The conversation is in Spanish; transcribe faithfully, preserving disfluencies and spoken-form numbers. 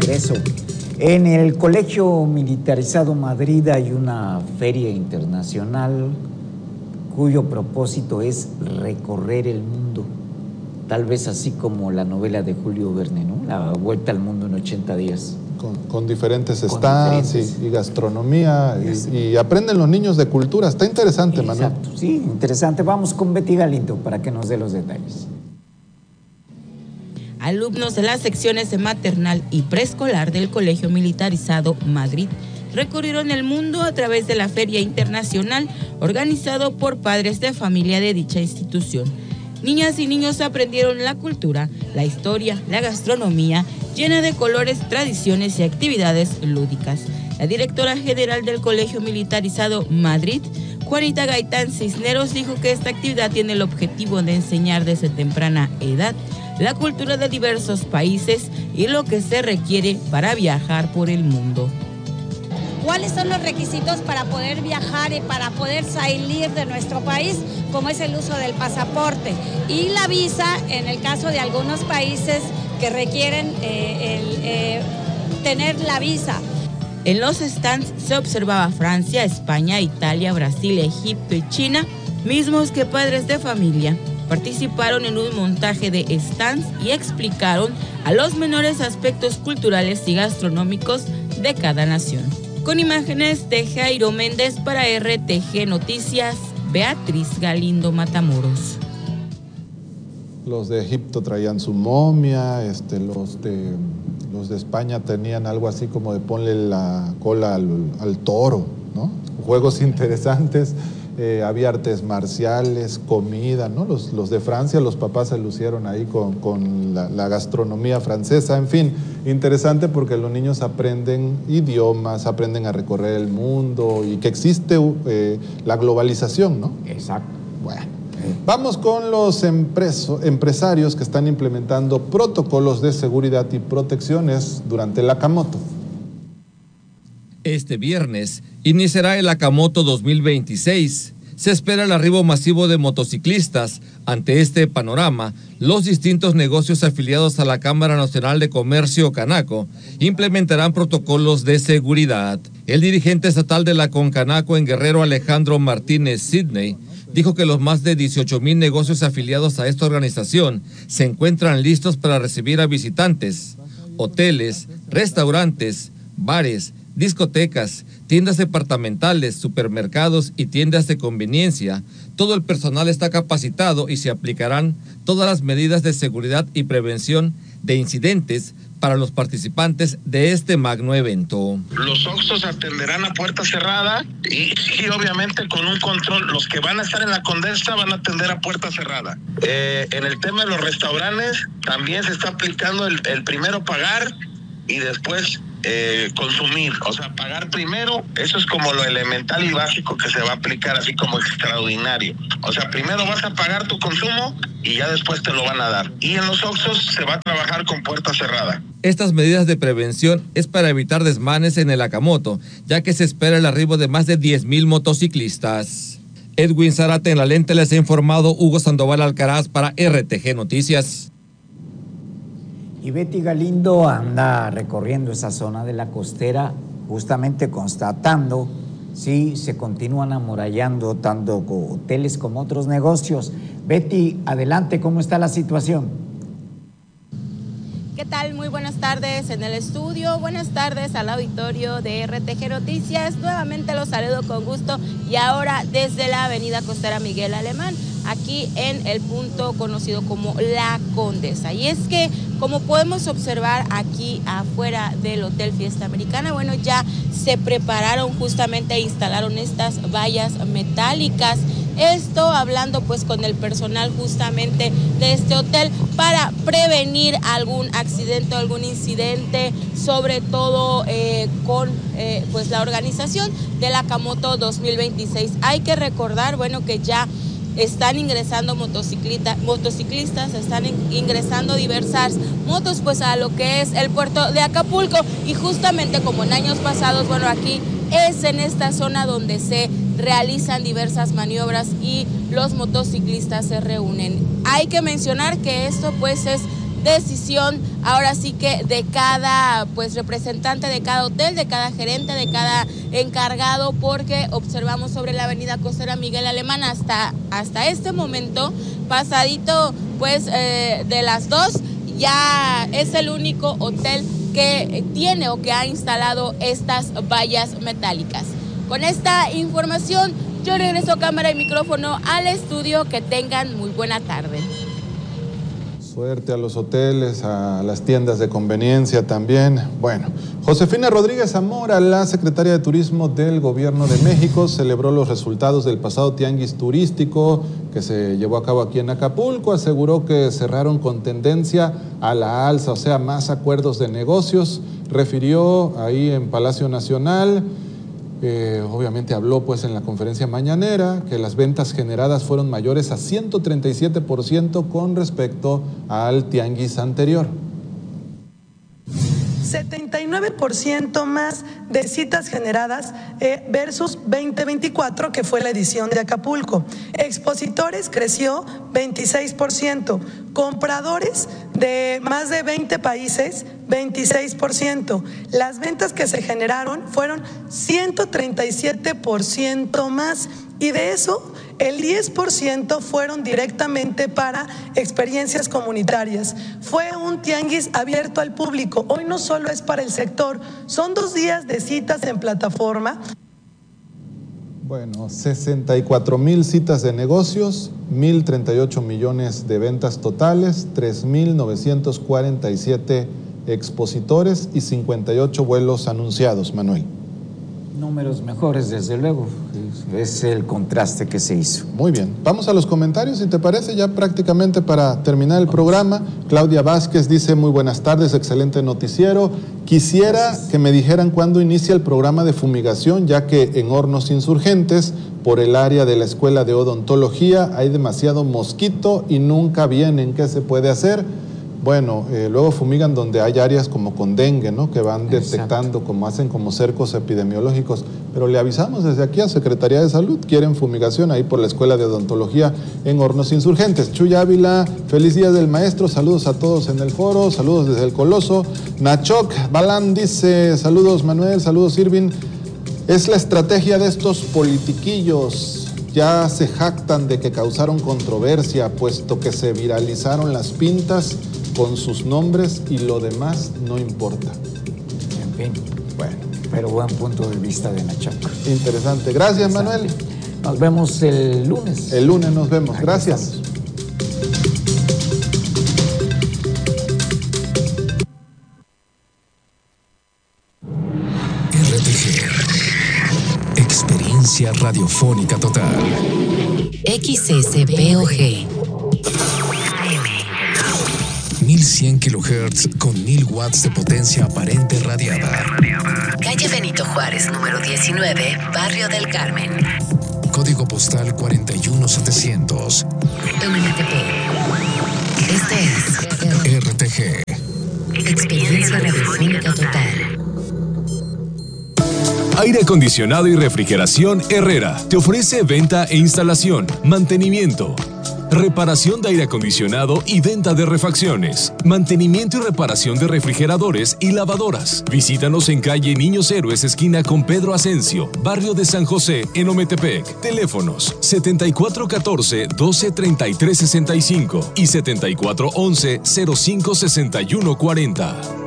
regreso. En el Colegio Militarizado Madrid hay una feria internacional cuyo propósito es recorrer el mundo, tal vez así como la novela de Julio Verne, ¿no? La Vuelta al Mundo en ochenta días. Con, con diferentes stands y, y gastronomía y, y aprenden los niños de cultura. Está interesante, Manuel. Exacto, sí, interesante. Vamos con Betty Galindo para que nos dé los detalles. Alumnos de las secciones de maternal y preescolar del Colegio Militarizado Madrid recorrieron el mundo a través de la Feria Internacional organizado por padres de familia de dicha institución. Niñas y niños aprendieron la cultura, la historia, la gastronomía, llena de colores, tradiciones y actividades lúdicas. La directora general del Colegio Militarizado Madrid, Juanita Gaitán Cisneros, dijo que esta actividad tiene el objetivo de enseñar desde temprana edad la cultura de diversos países y lo que se requiere para viajar por el mundo. ¿Cuáles son los requisitos para poder viajar y para poder salir de nuestro país? Como es el uso del pasaporte y la visa en el caso de algunos países que requieren eh, el, eh, tener la visa. En los stands se observaba Francia, España, Italia, Brasil, Egipto y China, mismos que padres de familia participaron en un montaje de stands y explicaron a los menores aspectos culturales y gastronómicos de cada nación. Con imágenes de Jairo Méndez para R T G Noticias, Beatriz Galindo Matamoros. Los de Egipto traían su momia, este, los, de, los de España tenían algo así como de ponle la cola al, al toro, ¿no? Juegos interesantes, eh, había artes marciales, comida, ¿no? Los, los de Francia, los papás se lucieron ahí con, con la, la gastronomía francesa, en fin, interesante porque los niños aprenden idiomas, aprenden a recorrer el mundo y que existe eh, la globalización, ¿no? Exacto. Bueno, vamos con los empreso, empresarios que están implementando protocolos de seguridad y protecciones durante el Akamoto. Este viernes iniciará el Akamoto dos mil veintiséis. Se espera el arribo masivo de motociclistas. Ante este panorama, los distintos negocios afiliados a la Cámara Nacional de Comercio Canaco implementarán protocolos de seguridad. El dirigente estatal de la Concanaco en Guerrero, Alejandro Martínez Sidney, dijo que los más de dieciocho mil negocios afiliados a esta organización se encuentran listos para recibir a visitantes. Hoteles, restaurantes, bares, discotecas, tiendas departamentales, supermercados y tiendas de conveniencia. Todo el personal está capacitado y se aplicarán todas las medidas de seguridad y prevención de incidentes para los participantes de este magno evento. Los Oxxos atenderán a puerta cerrada y, y obviamente con un control. Los que van a estar en la Condesa van a atender a puerta cerrada. Eh, en el tema de los restaurantes también se está aplicando el, el primero pagar y después eh, consumir. O sea, pagar primero, eso es como lo elemental y básico que se va a aplicar así como extraordinario. O sea, primero vas a pagar tu consumo y ya después te lo van a dar. Y en los Oxxos se va a trabajar con puerta cerrada. Estas medidas de prevención es para evitar desmanes en el Akamoto, ya que se espera el arribo de más de diez mil motociclistas. Edwin Zárate en la lente, les ha informado Hugo Sandoval Alcaraz para R T G Noticias. Y Betty Galindo anda recorriendo esa zona de la costera, justamente constatando si se continúan amurallando tanto hoteles como otros negocios. Betty, adelante, ¿cómo está la situación? ¿Qué tal? Muy buenas tardes en el estudio, buenas tardes al auditorio de R T G Noticias. Nuevamente los saludo con gusto y ahora desde la avenida Costera Miguel Alemán, aquí en el punto conocido como La Condesa. Y es que, como podemos observar aquí afuera del Hotel Fiesta Americana, bueno, ya se prepararon justamente e instalaron estas vallas metálicas. Esto hablando pues con el personal justamente de este hotel para prevenir algún accidente o algún incidente, sobre todo eh, con eh, pues la organización del Akamoto dos mil veintiséis. Hay que recordar, bueno, que ya están ingresando motociclista, motociclistas, están ingresando diversas motos pues a lo que es el puerto de Acapulco, y justamente como en años pasados, bueno, aquí es en esta zona donde se realizan diversas maniobras y los motociclistas se reúnen. Hay que mencionar que esto pues es decisión ahora sí que de cada pues representante de cada hotel, de cada gerente, de cada encargado, porque observamos sobre la avenida costera Miguel Alemán hasta, hasta este momento, pasadito pues eh, de las dos, ya es el único hotel que tiene o que ha instalado estas vallas metálicas. Con esta información yo regreso cámara y micrófono al estudio. Que tengan muy buena tarde. Suerte a los hoteles, a las tiendas de conveniencia también. Bueno, Josefina Rodríguez Zamora, la secretaria de Turismo del Gobierno de México, celebró los resultados del pasado tianguis turístico que se llevó a cabo aquí en Acapulco. Aseguró que cerraron con tendencia a la alza, o sea, más acuerdos de negocios. Refirió ahí en Palacio Nacional. Eh, obviamente habló pues en la conferencia mañanera que las ventas generadas fueron mayores a ciento treinta y siete por ciento con respecto al tianguis anterior. setenta y nueve por ciento más de citas generadas eh, versus veinte veinticuatro, que fue la edición de Acapulco. Expositores creció veintiséis por ciento. Compradores de más de veinte países, veintiséis por ciento. Las ventas que se generaron fueron ciento treinta y siete por ciento más. Y de eso, el diez por ciento fueron directamente para experiencias comunitarias. Fue un tianguis abierto al público. Hoy no solo es para el sector, son dos días de citas en plataforma. Bueno, sesenta y cuatro mil citas de negocios, mil treinta y ocho millones de ventas totales, tres mil novecientos cuarenta y siete expositores y cincuenta y ocho vuelos anunciados, Manuel. Números mejores, desde luego. Es el contraste que se hizo. Muy bien. Vamos a los comentarios, si te parece, ya prácticamente para terminar el programa. Claudia Vázquez dice, muy buenas tardes, excelente noticiero. Quisiera Gracias. que me dijeran cuándo inicia el programa de fumigación, ya que en Hornos Insurgentes, por el área de la Escuela de Odontología, hay demasiado mosquito y nunca vienen. ¿Qué se puede hacer? Bueno, eh, luego fumigan donde hay áreas como con dengue, ¿no? Que van detectando, Exacto. como hacen como cercos epidemiológicos. Pero le avisamos desde aquí a Secretaría de Salud, quieren fumigación ahí por la Escuela de Odontología en Hornos Insurgentes. Chuy Ávila, feliz día del maestro, saludos a todos en el foro, saludos desde el Coloso. Nachoc Balán dice, saludos Manuel, saludos Irvin. Es la estrategia de estos politiquillos. Ya se jactan de que causaron controversia, puesto que se viralizaron las pintas con sus nombres y lo demás no importa. En fin, bueno, pero buen punto de vista de Nachac. Interesante. Gracias, Manuel. Nos vemos el lunes. El lunes nos vemos. Aquí Gracias. Estamos. R T G. Experiencia radiofónica total. X S B O G. mil cien kilohertz con mil watts de potencia aparente radiada. Calle Benito Juárez, número diecinueve, Barrio del Carmen. Código postal cuarenta y uno setecientos. M T P. Este es R T G. Experiencia radiofónica total. Aire acondicionado y refrigeración Herrera te ofrece venta e instalación, mantenimiento, reparación de aire acondicionado y venta de refacciones, mantenimiento y reparación de refrigeradores y lavadoras. Visítanos en calle Niños Héroes, esquina con Pedro Asensio, barrio de San José, en Ometepec. Teléfonos setenta y cuatro catorce, doce treinta y tres sesenta y cinco y setenta y cuatro once, cero cinco sesenta y uno cuarenta.